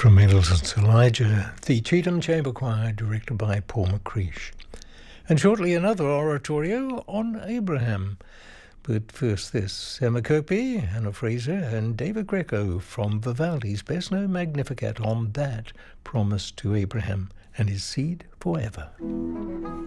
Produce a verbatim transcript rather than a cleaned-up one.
From Mendelssohn's Elijah, the Cheetham Chamber Choir, directed by Paul McCreish. And shortly another oratorio on Abraham. But first this, Emma Kirkby, Hannah Fraser and David Greco from Vivaldi's best-known Magnificat on that promise to Abraham and his seed forever.